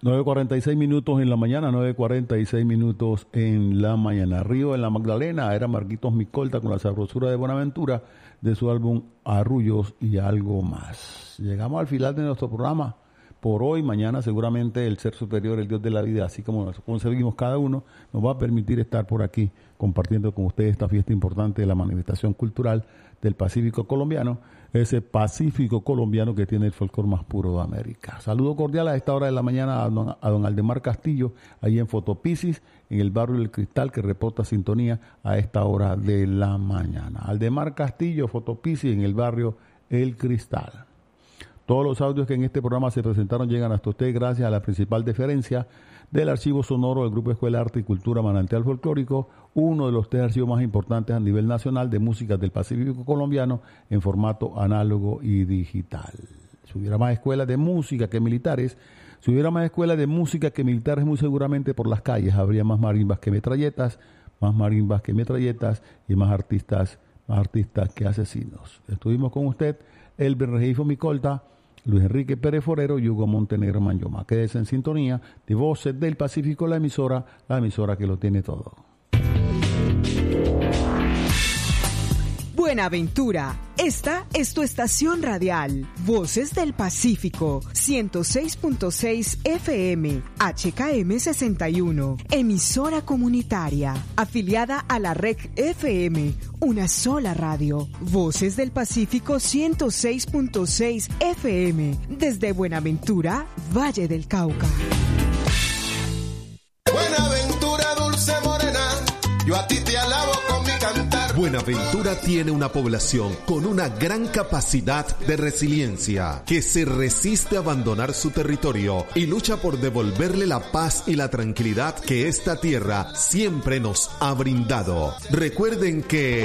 9:46 minutos en la mañana, 9:46 minutos en la mañana. Río en la Magdalena era Marquitos Micolta con la sabrosura de Buenaventura de su álbum Arrullos y algo más. Llegamos al final de nuestro programa por hoy. Mañana seguramente el Ser Superior, el Dios de la vida, así como nos concebimos cada uno, nos va a permitir estar por aquí compartiendo con ustedes esta fiesta importante de la manifestación cultural del Pacífico colombiano, ese Pacífico colombiano que tiene el folclore más puro de América. Saludo cordial a esta hora de la mañana a don Aldemar Castillo, ahí en Fotopisis, en el barrio del Cristal, que reporta sintonía a esta hora de la mañana. Aldemar Castillo, Fotopisis, en el barrio El Cristal. Todos los audios que en este programa se presentaron llegan hasta usted gracias a la principal deferencia del Archivo Sonoro del Grupo Escuela Arte y Cultura Manantial Folclórico, uno de los 3 archivos más importantes a nivel nacional de música del Pacífico colombiano en formato análogo y digital. Si hubiera más escuelas de música que militares, muy seguramente por las calles habría más marimbas que metralletas y más artistas que asesinos. Estuvimos con usted, Elber Regifo Micolta, Luis Enrique Pérez Forero y Hugo Montenegro Manyoma. Quédese en sintonía de Voces del Pacífico, la emisora que lo tiene todo. Buenaventura, esta es tu estación radial, Voces del Pacífico, 106.6 FM, HKM 61, emisora comunitaria, afiliada a la Red FM, una sola radio, Voces del Pacífico 106.6 FM, desde Buenaventura, Valle del Cauca. Buenaventura, dulce morena, yo a ti te alabo con mi cantar. Buenaventura tiene una población con una gran capacidad de resiliencia, que se resiste a abandonar su territorio y lucha por devolverle la paz y la tranquilidad que esta tierra siempre nos ha brindado. Recuerden que